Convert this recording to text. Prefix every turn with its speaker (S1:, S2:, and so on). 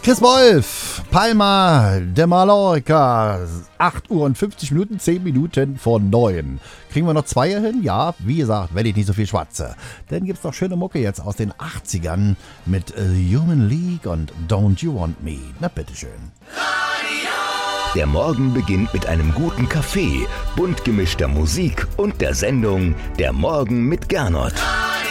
S1: Chris Wolf, Palma de Mallorca, 8 Uhr und 50 Minuten, 10 Minuten vor 9. Kriegen wir noch zwei hin? Ja, wie gesagt, wenn ich nicht so viel schwatze. Dann gibt's noch schöne Mucke jetzt aus den 80ern mit Human League und Don't You Want Me. Na bitteschön.
S2: Der Morgen beginnt mit einem guten Kaffee, bunt gemischter Musik und der Sendung Der Morgen mit Gernot.